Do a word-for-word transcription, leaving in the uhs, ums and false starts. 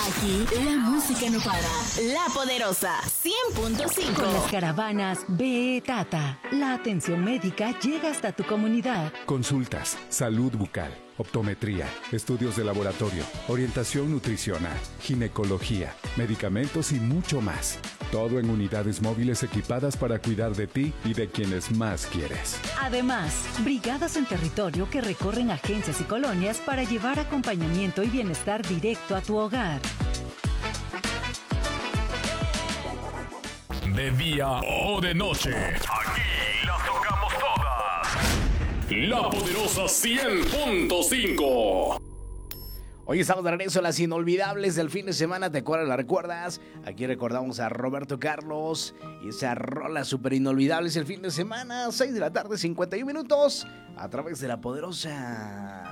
Aquí la música no para. La Poderosa cien punto cinco. Con las caravanas B E Tata, la atención médica llega hasta tu comunidad. Consultas, salud bucal, optometría, estudios de laboratorio, orientación nutricional, ginecología, medicamentos y mucho más. Todo en unidades móviles equipadas para cuidar de ti y de quienes más quieres. Además, brigadas en territorio que recorren agencias y colonias para llevar acompañamiento y bienestar directo a tu hogar. De día o de noche, aquí las tocamos todas. La Poderosa cien punto cinco. Hoy estamos de regreso a las inolvidables del fin de semana. ¿Te acuerdas? ¿La recuerdas? Aquí recordamos a Roberto Carlos y esa rola súper inolvidables el fin de semana. seis de la tarde, cincuenta y un minutos. A través de La Poderosa.